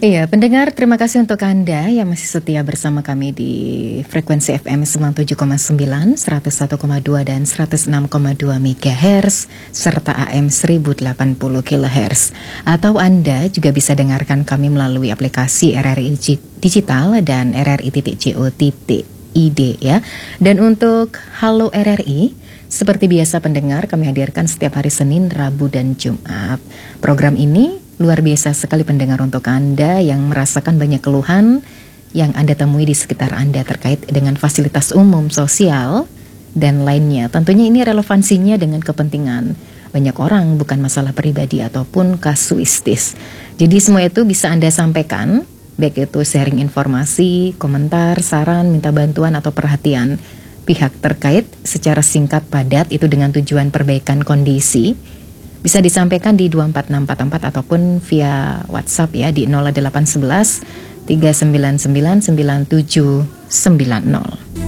Iya, pendengar, terima kasih untuk Anda yang masih setia bersama kami di frekuensi FM 97,9, 101,2 dan 106,2 MHz serta AM 1080 kHz. Atau Anda juga bisa dengarkan kami melalui aplikasi RRI Digital dan RRI.co.id ya. Dan untuk Halo RRI, seperti biasa pendengar, kami hadirkan setiap hari Senin, Rabu, dan Jumat. Program ini luar biasa sekali pendengar untuk Anda yang merasakan banyak keluhan yang Anda temui di sekitar Anda terkait dengan fasilitas umum, sosial, dan lainnya. Tentunya ini relevansinya dengan kepentingan banyak orang, bukan masalah pribadi ataupun kasuistis. Jadi semua itu bisa Anda sampaikan, baik itu sharing informasi, komentar, saran, minta bantuan atau perhatian pihak terkait secara singkat padat, itu dengan tujuan perbaikan kondisi. Bisa disampaikan di 24644 ataupun via WhatsApp ya di 0811 399 9790.